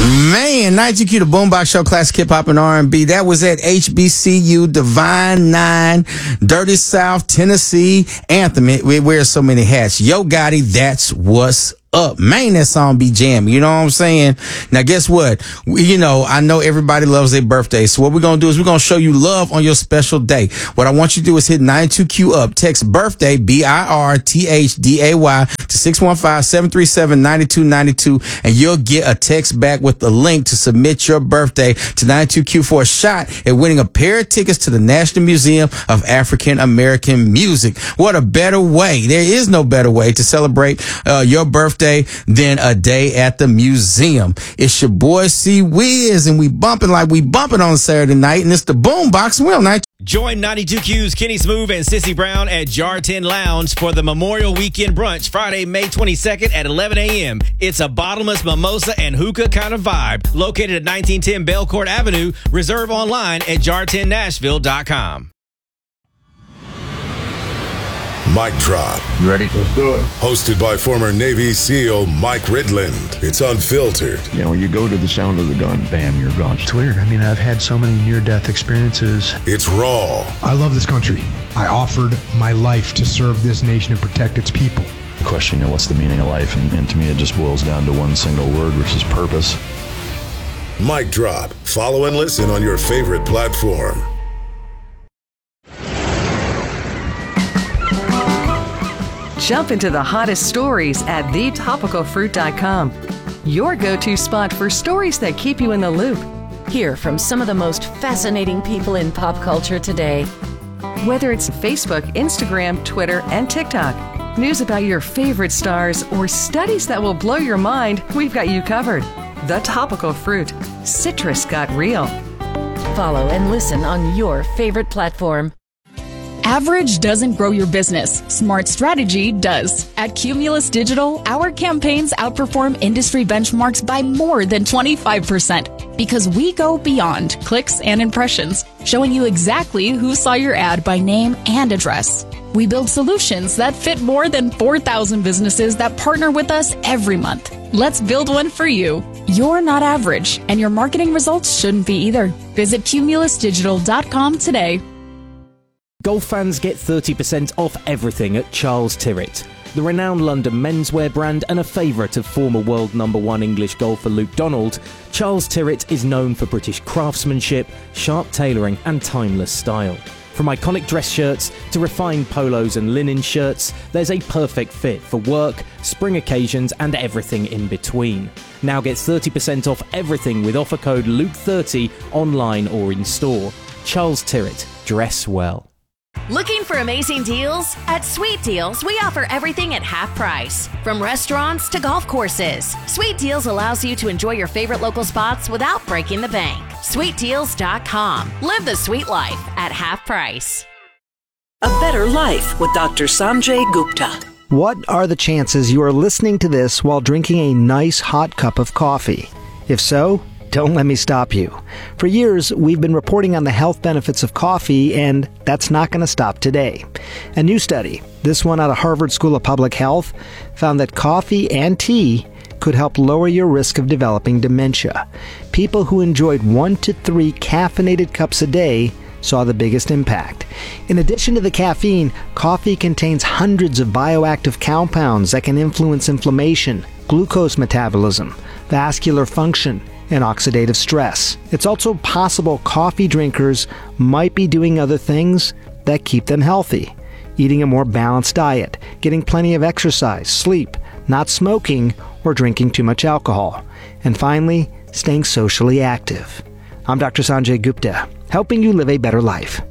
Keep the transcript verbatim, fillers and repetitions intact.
Man, ninety-two Q, the Boombox Show, classic hip hop and R and B. That was at H B C U, Divine Nine, Dirty South, Tennessee, Anthem. We wear so many hats. Yo Gotti, that's what's up. Man, that song be jamming. You know what I'm saying? Now, guess what? We, you know, I know everybody loves their birthday. So what we're going to do is we're going to show you love on your special day. What I want you to do is hit ninety-two Q up. Text birthday, B I R T H D A Y, to six one five, seven three seven, nine two nine two, and you'll get a text back with the link to submit your birthday to ninety-two Q for a shot at winning a pair of tickets to the National Museum of African American Music. What a better way. There is no better way to celebrate uh, your birthday than a day at the museum. It's your boy C Wiz, and we bumping like we bumping on Saturday night, and it's the Boombox Will Night. Join ninety-two Q's Kenny Smooth and Sissy Brown at Jar ten Lounge for the Memorial Weekend Brunch, Friday, May twenty-second at eleven a.m. It's a bottomless mimosa and hookah kind of vibe. Located at nineteen ten Belcourt Avenue. Reserve online at jar ten nashville dot com. Mic Drop. You ready? Let's do it. Hosted by former Navy SEAL Mike Ridland. It's unfiltered. You know, you go to the sound of the gun, bam, you're gone. It's weird. I mean, I've had so many near-death experiences. It's raw. I love this country. I offered my life to serve this nation and protect its people. The question, you know, what's the meaning of life? And, and to me, it just boils down to one single word, which is purpose. Mic Drop. Follow and listen on your favorite platform. Jump into the hottest stories at the topical fruit dot com. Your go-to spot for stories that keep you in the loop. Hear from some of the most fascinating people in pop culture today. Whether it's Facebook, Instagram, Twitter, and TikTok, news about your favorite stars, or studies that will blow your mind, we've got you covered. The Topical Fruit. Citrus got real. Follow and listen on your favorite platform. Average doesn't grow your business. Smart strategy does. At Cumulus Digital, our campaigns outperform industry benchmarks by more than twenty-five percent because we go beyond clicks and impressions, showing you exactly who saw your ad by name and address. We build solutions that fit more than four thousand businesses that partner with us every month. Let's build one for you. You're not average, and your marketing results shouldn't be either. Visit cumulus digital dot com today. Golf fans get thirty percent off everything at Charles Tyrwhitt. The renowned London menswear brand and a favourite of former world number one English golfer Luke Donald, Charles Tyrwhitt is known for British craftsmanship, sharp tailoring and timeless style. From iconic dress shirts to refined polos and linen shirts, there's a perfect fit for work, spring occasions and everything in between. Now get thirty percent off everything with offer code Luke thirty online or in store. Charles Tyrwhitt, dress well. Looking for amazing deals? At Sweet Deals, we offer everything at half price. From restaurants to golf courses, Sweet Deals allows you to enjoy your favorite local spots without breaking the bank. sweet deals dot com. Live the sweet life at half price. A Better Life with Doctor Sanjay Gupta. What are the chances you are listening to this while drinking a nice hot cup of coffee? If so, don't let me stop you. For years, we've been reporting on the health benefits of coffee, and that's not going to stop today. A new study, this one out of Harvard School of Public Health, found that coffee and tea could help lower your risk of developing dementia. People who enjoyed one to three caffeinated cups a day saw the biggest impact. In addition to the caffeine, coffee contains hundreds of bioactive compounds that can influence inflammation, glucose metabolism, vascular function, and oxidative stress. It's also possible coffee drinkers might be doing other things that keep them healthy. Eating a more balanced diet, getting plenty of exercise, sleep, not smoking, or drinking too much alcohol. And finally, staying socially active. I'm Doctor Sanjay Gupta, helping you live a better life.